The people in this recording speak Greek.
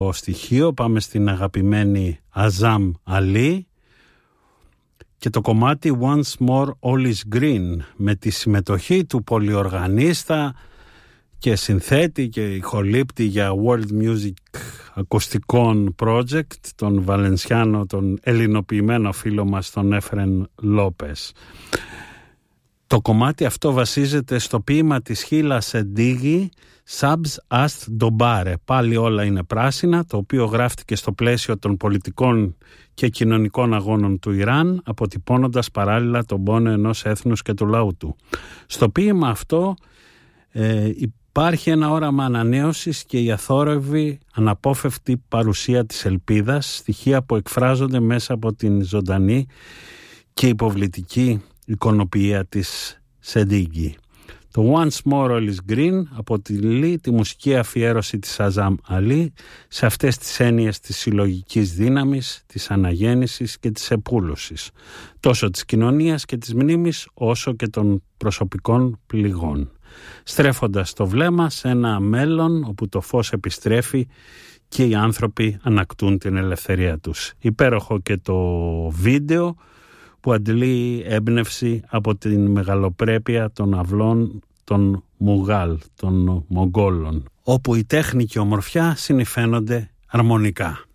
στοιχείο. Πάμε στην αγαπημένη Αζάμ Αλή και το κομμάτι Once More All Is Green, με τη συμμετοχή του πολυοργανίστα και συνθέτη και ηχολήπτη για World Music ακουστικών project, τον Βαλενσιάνο, τον ελληνοποιημένο φίλο μας, τον Έφρεν Λόπες. Το κομμάτι αυτό βασίζεται στο ποίημα της Χίλα Σεντίγη Sabs Ast Dobare, πάλι όλα είναι πράσινα, το οποίο γράφτηκε στο πλαίσιο των πολιτικών και κοινωνικών αγώνων του Ιράν, αποτυπώνοντας παράλληλα τον πόνο ενός έθνους και του λαού του. Στο ποίημα αυτό υπάρχει ένα όραμα ανανέωσης και η αθόρυβη αναπόφευκτη παρουσία της ελπίδας, στοιχεία που εκφράζονται μέσα από την ζωντανή και υποβλητική εικονοποιία της Σεντίγη. Το Once More All Is Green αποτελεί τη μουσική αφιέρωση της Αζάμ Αλή σε αυτές τις έννοιες της συλλογικής δύναμης, της αναγέννησης και της επούλωσης, τόσο της κοινωνίας και της μνήμης όσο και των προσωπικών πληγών, στρέφοντας το βλέμμα σε ένα μέλλον όπου το φως επιστρέφει και οι άνθρωποι ανακτούν την ελευθερία τους. Υπέροχο και το βίντεο που αντλεί έμπνευση από την μεγαλοπρέπεια των αυλών των Μουγάλ, των Μογγόλων, όπου η τέχνη και η ομορφιά συνυφαίνονται αρμονικά.